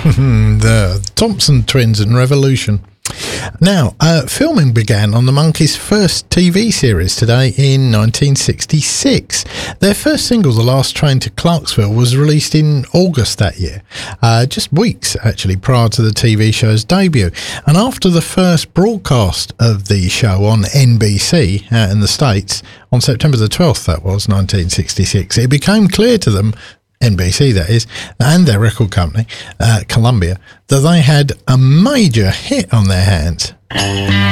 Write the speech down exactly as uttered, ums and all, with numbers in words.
The Thompson Twins and Revolution. Now, uh, filming began on the Monkees' first T V series today in nineteen sixty-six. Their first single, The Last Train to Clarksville, was released in August that year, uh, just weeks actually prior to the T V show's debut. And after the first broadcast of the show on N B C out in the States on September the twelfth, that was nineteen sixty-six, it became clear to them, N B C that is, and their record company, uh, Columbia, that they had a major hit on their hands.